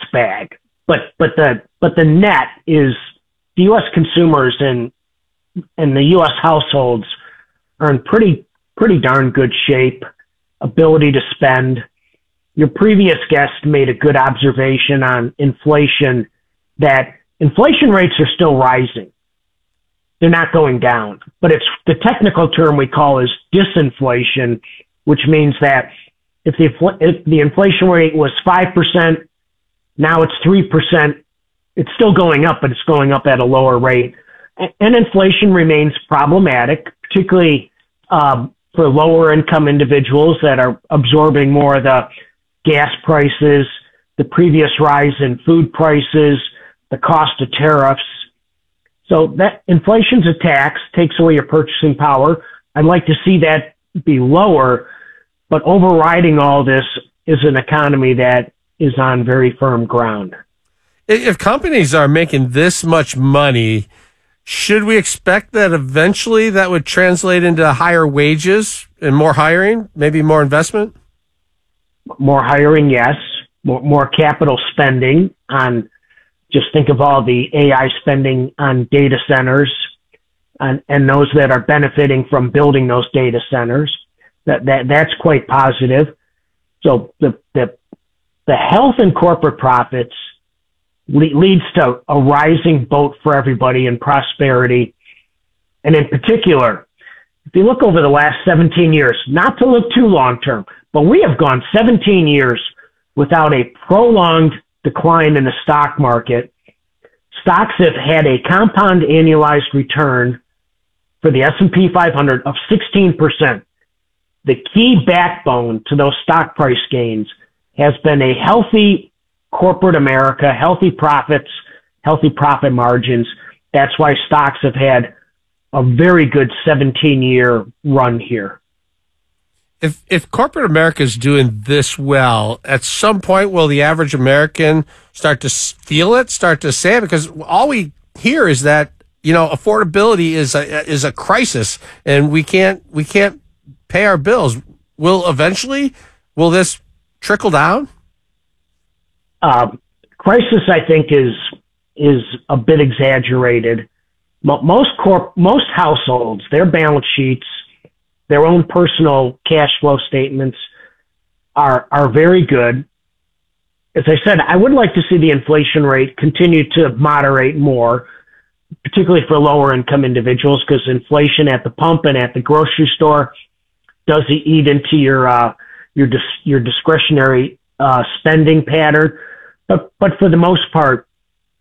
bag. But the net is the U.S. consumers and the U.S. households are in pretty darn good shape. Ability to spend. Your previous guest made a good observation on inflation, that inflation rates are still rising. They're not going down, but it's the technical term we call is disinflation, which means that if the inflation rate was 5%, now it's 3%. It's still going up, but it's going up at a lower rate. And inflation remains problematic, particularly for lower income individuals that are absorbing more of the gas prices, the previous rise in food prices, the cost of tariffs. So that inflation's a tax, takes away your purchasing power. I'd like to see that be lower, but overriding all this is an economy that is on very firm ground. If companies are making this much money, should we expect that eventually that would translate into higher wages and more hiring, maybe more investment? More hiring, yes. More capital spending on, just think of all the AI spending on data centers and those that are benefiting from building those data centers. That's quite positive. So the health in corporate profits leads to a rising boat for everybody in prosperity. And in particular, if you look over the last 17 years, not to look too long term, but we have gone 17 years without a prolonged decline in the stock market. Stocks have had a compound annualized return for the S&P 500 of 16%. The key backbone to those stock price gains has been a healthy corporate America, healthy profits, healthy profit margins. That's why stocks have had a very good 17-year run here. If corporate America is doing this well, at some point will the average American start to feel it, start to say it? Because all we hear is that, affordability is a crisis, and we can't pay our bills. Will this trickle down? Crisis, I think, is a bit exaggerated. Most households, their balance sheets, their own personal cash flow statements are very good. As I said, I would like to see the inflation rate continue to moderate more, particularly for lower income individuals, because inflation at the pump and at the grocery store does eat into your discretionary spending pattern. But for the most part,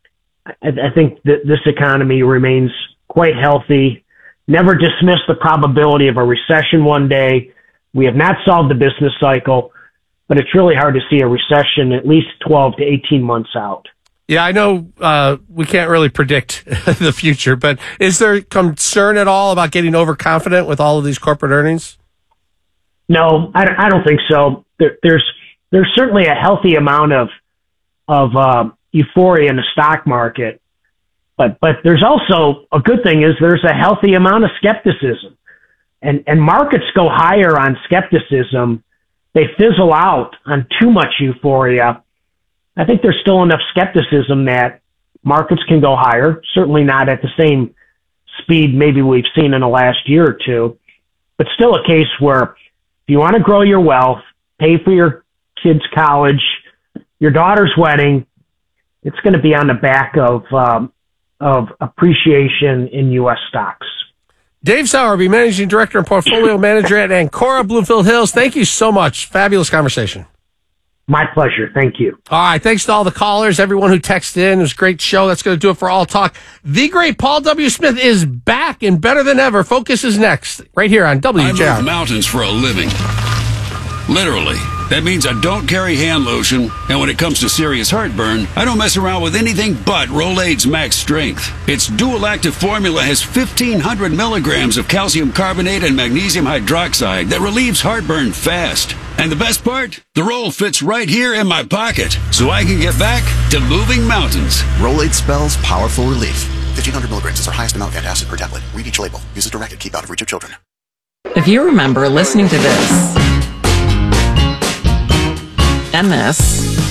I think that this economy remains quite healthy. Never dismiss the probability of a recession one day. We have not solved the business cycle, but it's really hard to see a recession at least 12 to 18 months out. Yeah, I know we can't really predict the future, but is there concern at all about getting overconfident with all of these corporate earnings? No, I don't think so. There's certainly a healthy amount of euphoria in the stock market. But there's also a good thing is there's a healthy amount of skepticism, and markets go higher on skepticism. They fizzle out on too much euphoria. I think there's still enough skepticism that markets can go higher, certainly not at the same speed maybe we've seen in the last year or two, but still a case where if you want to grow your wealth, pay for your kids' college, your daughter's wedding, it's going to be on the back of appreciation in U.S. stocks. Dave Sowerby, Managing Director and Portfolio Manager at Ancora Bloomfield Hills. Thank you so much. Fabulous conversation. My pleasure. Thank you. All right. Thanks to all the callers, everyone who texted in. It was a great show. That's going to do it for All Talk. The great Paul W. Smith is back and better than ever. Focus is next, right here on WJR. I move mountains for a living. Literally. That means I don't carry hand lotion, and when it comes to serious heartburn, I don't mess around with anything but Rolaids Max Strength. Its dual-active formula has 1,500 milligrams of calcium carbonate and magnesium hydroxide that relieves heartburn fast. And the best part? The roll fits right here in my pocket, so I can get back to moving mountains. Rolaids spells powerful relief. 1,500 milligrams is our highest amount of antacid per tablet. Read each label. Use as directed. Keep out of reach of children. If you remember listening to this, and this,